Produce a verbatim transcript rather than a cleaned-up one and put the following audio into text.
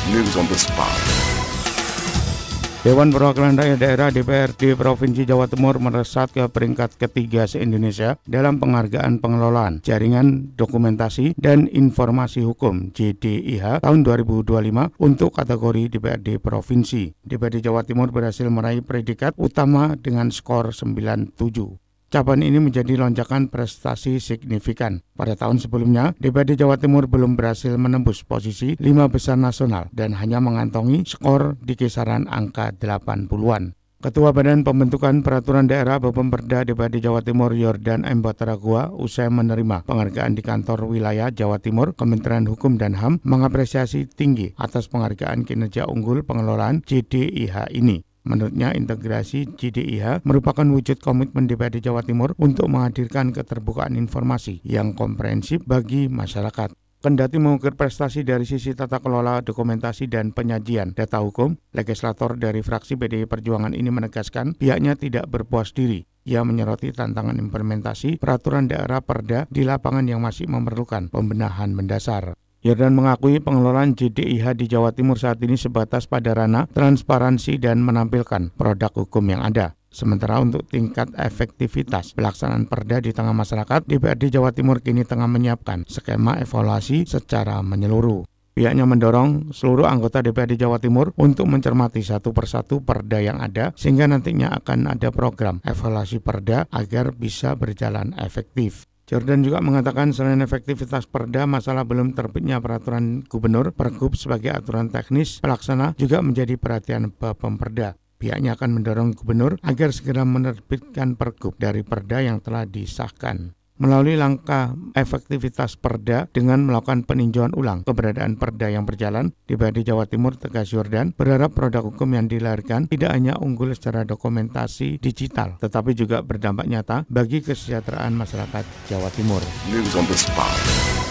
News on the spot. Dewan Perwakilan Rakyat Daerah D P R D Provinsi Jawa Timur melesat ke peringkat ketiga se-Indonesia dalam penghargaan pengelolaan jaringan dokumentasi dan informasi hukum J D I H tahun dua ribu dua puluh lima untuk kategori D P R D Provinsi. D P R D Jawa Timur berhasil meraih predikat utama dengan skor sembilan puluh tujuh. Capaian ini menjadi lonjakan prestasi signifikan. Pada tahun sebelumnya, D P R D Jawa Timur belum berhasil menembus posisi lima besar nasional dan hanya mengantongi skor di kisaran angka delapan puluhan. Ketua Badan Pembentukan Peraturan Daerah Bapemperda D P R D Jawa Timur Yordan M. Bataragua usai menerima penghargaan di kantor wilayah Jawa Timur Kementerian Hukum dan H A M mengapresiasi tinggi atas penghargaan kinerja unggul pengelolaan J D I H ini. Menurutnya, integrasi J D I H merupakan wujud komitmen D P R D Jawa Timur untuk menghadirkan keterbukaan informasi yang komprehensif bagi masyarakat. Kendati mengukir prestasi dari sisi tata kelola, dokumentasi, dan penyajian data hukum, legislator dari fraksi P D I Perjuangan ini menegaskan pihaknya tidak berpuas diri. Ia menyoroti tantangan implementasi peraturan daerah Perda di lapangan yang masih memerlukan pembenahan mendasar. Yordan mengakui pengelolaan J D I H di Jawa Timur saat ini sebatas pada ranah transparansi dan menampilkan produk hukum yang ada. Sementara untuk tingkat efektivitas pelaksanaan Perda di tengah masyarakat, D P R D Jawa Timur kini tengah menyiapkan skema evaluasi secara menyeluruh. Pihaknya mendorong seluruh anggota D P R D Jawa Timur untuk mencermati satu persatu Perda yang ada sehingga nantinya akan ada program evaluasi Perda agar bisa berjalan efektif. Yordan juga mengatakan selain efektivitas Perda, masalah belum terbitnya peraturan gubernur Pergub sebagai aturan teknis pelaksana juga menjadi perhatian Bapemperda. Pihaknya akan mendorong gubernur agar segera menerbitkan Pergub dari Perda yang telah disahkan. Melalui langkah efektivitas Perda dengan melakukan peninjauan ulang keberadaan Perda yang berjalan, D P R D Jawa Timur, tegas Yordan, berharap produk hukum yang dilahirkan tidak hanya unggul secara dokumentasi digital, tetapi juga berdampak nyata bagi kesejahteraan masyarakat Jawa Timur. News on the spot.